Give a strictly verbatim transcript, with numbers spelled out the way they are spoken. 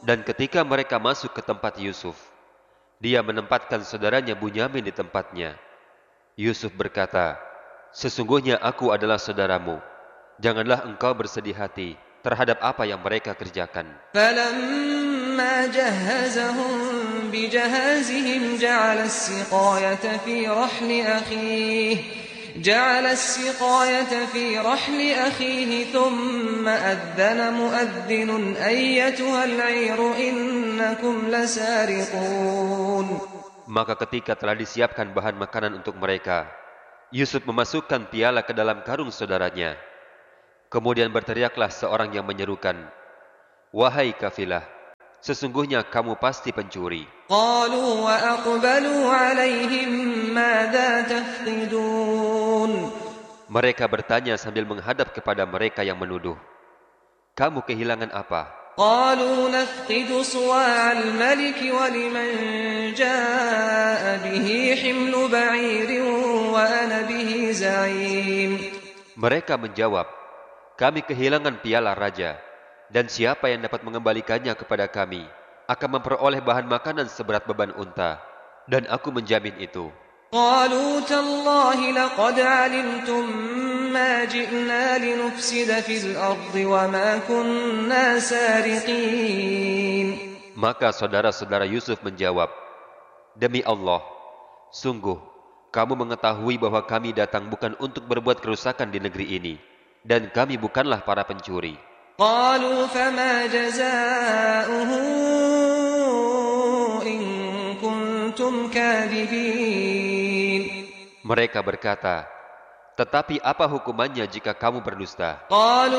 Dan ketika mereka masuk ke tempat Yusuf, dia menempatkan saudaranya Bunyamin di tempatnya. Yusuf berkata, "Sesungguhnya aku adalah saudaramu. Janganlah engkau bersedih hati terhadap apa yang mereka kerjakan." فلما جهزهم بجهازهم جعل السقاية في رحل أخيه جعل السقاية في رحل أخيه ثم أذن مؤذن أيتها العير إنكم لسارقون. Maka ketika telah disiapkan bahan makanan untuk mereka, Yusuf memasukkan piala ke dalam karung saudaranya. Kemudian berteriaklah seorang yang menyerukan, "Wahai kafilah, sesungguhnya kamu pasti pencuri." قالوا وأقبلوا عليهم ماذا تفقدون. Mereka bertanya sambil menghadap kepada mereka yang menuduh, "Kamu kehilangan apa?" قالوا نفقد صواع الملك ولمن جاء به حمل بعير وأنا به زعيم. Mereka menjawab, "Kami kehilangan piala raja, dan siapa yang dapat mengembalikannya kepada kami akan memperoleh bahan makanan seberat beban unta, dan aku menjamin itu." قالوا تالله لقد علمتم ما جئنا لنفسد في الأرض وما كنا سارقين. Maka saudara-saudara Yusuf menjawab, "Demi Allah, sungguh kamu mengetahui bahwa kami datang bukan untuk berbuat kerusakan di negeri ini, dan kami bukanlah para pencuri." قالوا فما جزاؤه إن كنتم كاذبين. Mereka berkata, "Tetapi apa hukumannya jika kamu berdusta?" قالوا